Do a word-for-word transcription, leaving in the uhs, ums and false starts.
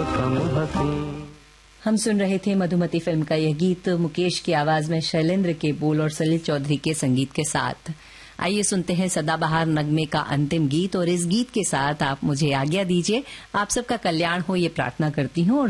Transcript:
मौसम हसी। हम सुन रहे थे मधुमती फिल्म का यह गीत मुकेश की आवाज में शैलेंद्र के बोल और सलील चौधरी के संगीत के साथ। आइए सुनते हैं सदाबहार नगमे का अंतिम गीत और इस गीत के साथ आप मुझे आज्ञा दीजिए। आप सबका कल्याण हो ये प्रार्थना करती हूँ और